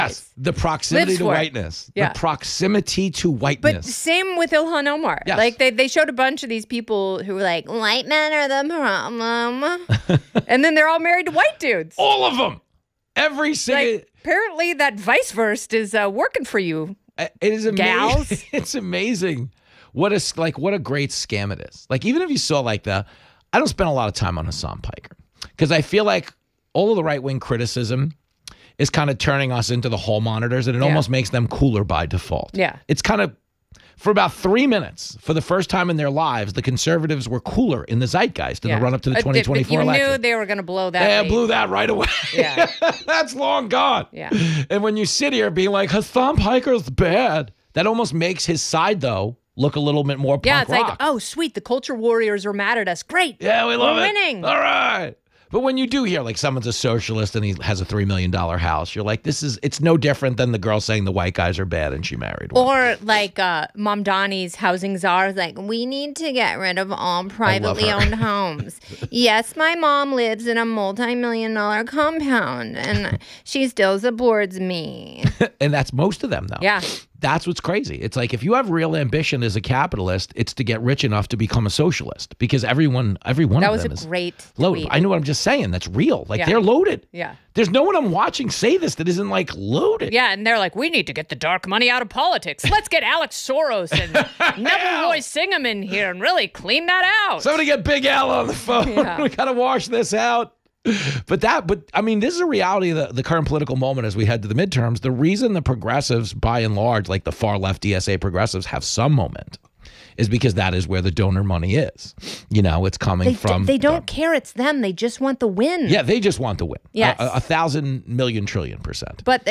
Yes, the proximity to whiteness. Yeah. The proximity to But whiteness. same with Ilhan Omar. Yes. Like they showed a bunch of these people who were like, white men are the problem. And then they're all married to white dudes. All of them. Every single. Like, apparently that vice versa is working for you. It is amazing. Gals. It's amazing what a great scam it is. Like, even if you saw I don't spend a lot of time on Hassan Piker because I feel like all of the right-wing criticism is kind of turning us into the hall monitors, and it almost makes them cooler by default. Yeah. It's kind of, for about 3 minutes, for the first time in their lives, the conservatives were cooler in the zeitgeist in the run-up to the 2024 election. You knew they were going to blow that. They blew that right away. Yeah. That's long gone. Yeah. And when you sit here being like, Hassan Piker's bad, that almost makes his side, though, look a little bit more punk rock. Like, oh, sweet, the culture warriors are mad at us. Great. Yeah, we love We're it. winning. All right. But when you do hear someone's a socialist and he has a $3 million house, you're like, it's no different than the girl saying the white guys are bad and she married one. Or like Mamdani's housing czar is like, we need to get rid of all privately owned homes. Yes, my mom lives in a multi-million-dollar compound and she still supports me. And that's most of them, though. Yeah. That's what's crazy. It's like if you have real ambition as a capitalist, it's to get rich enough to become a socialist because every one of them is That was a great loaded. tweet. I know what I'm just saying. That's real. They're loaded. Yeah. There's no one I'm watching say this that isn't loaded. Yeah, and they're like, we need to get the dark money out of politics. Let's get Alex Soros and Neville Roy Singham in here and really clean that out. Somebody get Big Al on the phone. Yeah. We got to wash this out. But I mean, this is a reality of the current political moment as we head to the midterms. The reason the progressives, by and large, like the far left DSA progressives, have some moment is because that is where the donor money is. It's coming from. They don't care it's them. They just want the win. Yeah, they just want the win. Yes. 1,000 million trillion %. But,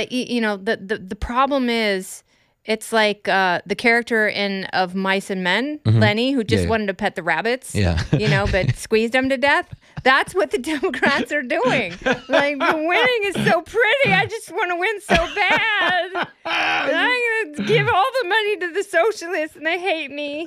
the problem is, it's like the character of Mice and Men, Lenny, who just wanted to pet the rabbits, but squeezed them to death. That's what the Democrats are doing. Like, the winning is so pretty. I just want to win so bad. And I'm going to give all the money to the socialists, and they hate me.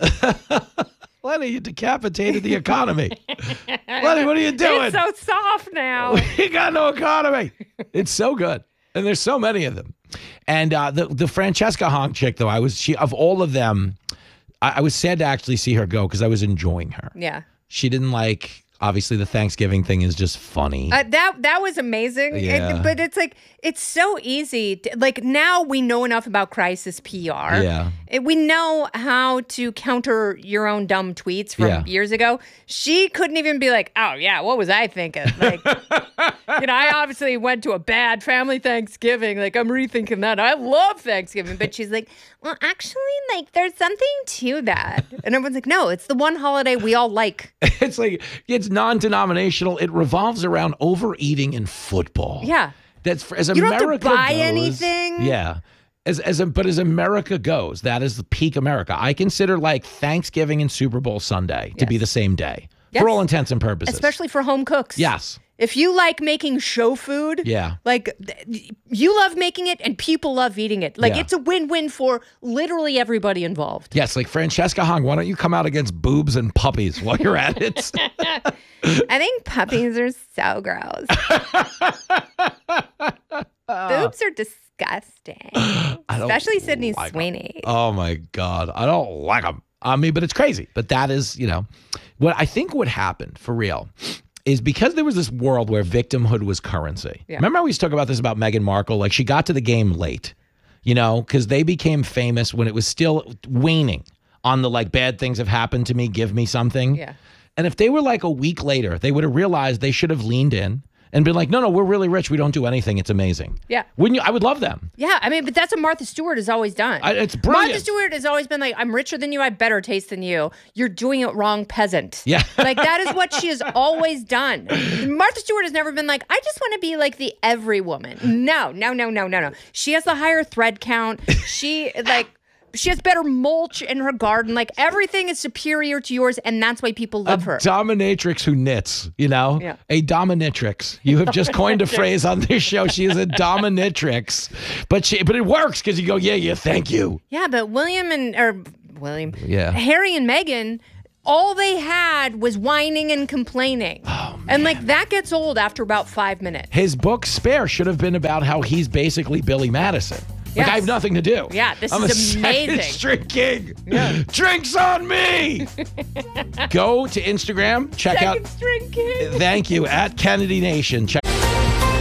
Lenny, you decapitated the economy. Lenny, what are you doing? It's so soft now. You got no economy. It's so good. And there's so many of them. And the Francesca Hong chick, though, of all of them, I was sad to actually see her go because I was enjoying her. Yeah. She didn't obviously the Thanksgiving thing is just funny. That was amazing. Yeah. But it's it's so easy. Now we know enough about crisis PR. Yeah. We know how to counter your own dumb tweets from years ago. She couldn't even be like, oh, yeah, what was I thinking? I obviously went to a bad family Thanksgiving. I'm rethinking that. I love Thanksgiving. But she's like, well, actually, there's something to that. And everyone's like, no, it's the one holiday we all like. It's non-denominational. It revolves around overeating and football. Yeah. That's as you America don't have to buy goes, anything. Yeah. But as America goes, that is the peak America. I consider Thanksgiving and Super Bowl Sunday to be the same day for all intents and purposes. Especially for home cooks. Yes. If you like making show food, you love making it and people love eating it. It's a win-win for literally everybody involved. Yes, Francesca Hong, why don't you come out against boobs and puppies while you're at it? I think puppies are so gross. Boobs are disgusting. Especially Sydney Sweeney. Oh, my God. I don't like them. But it's crazy. But that is, what I think what happened for real is because there was this world where victimhood was currency. Yeah. Remember I always talk about this about Meghan Markle? She got to the game late, because they became famous when it was still waning on the bad things have happened to me, give me something. Yeah. And if they were a week later, they would have realized they should have leaned in and been like, no, we're really rich. We don't do anything. It's amazing. Yeah. Wouldn't you? I would love them. Yeah. But that's what Martha Stewart has always done. It's brilliant. Martha Stewart has always been like, I'm richer than you. I have better taste than you. You're doing it wrong, peasant. Yeah. That is what she has always done. Martha Stewart has never been like, I just want to be like the every woman. No. She has the higher thread count. She has better mulch in her garden. Everything is superior to yours, and that's why people love her. Dominatrix who knits, Yeah. A dominatrix. You have just coined a phrase on this show. She is a dominatrix. But it works because you go, yeah, thank you. Yeah, but Harry and Meghan all they had was whining and complaining. Oh, man. And like that gets old after about 5 minutes. His book Spare should have been about how he's basically Billy Madison. Like, I have nothing to do. Yeah, this I'm is amazing. I'm a second-string king. Yeah. Drinks on me. Go to Instagram. Check out. Second-string king. Thank you. @Kennedy Nation. Check